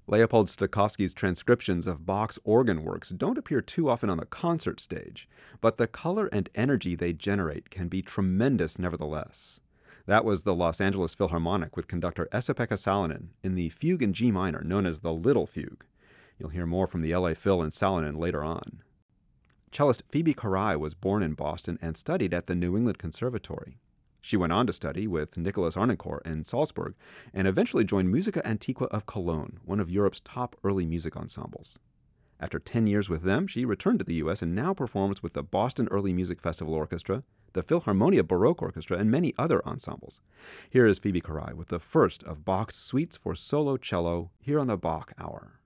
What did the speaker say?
Leopold Stokowski's transcriptions of Bach's organ works don't appear too often on the concert stage, but the color and energy they generate can be tremendous nevertheless. That was the Los Angeles Philharmonic with conductor Esa-Pekka Salonen in the fugue in G minor known as the Little Fugue. You'll hear more from the LA Phil and Salonen later on. Cellist Phoebe Carai was born in Boston and studied at the New England Conservatory. She went on to study with Nicholas Arnoncourt in Salzburg and eventually joined Musica Antiqua of Cologne, one of Europe's top early music ensembles. After 10 years with them, she returned to the U.S. and now performs with the Boston Early Music Festival Orchestra, the Philharmonia Baroque Orchestra, and many other ensembles. Here is Phoebe Carai with the first of Bach's suites for solo cello here on the Bach Hour.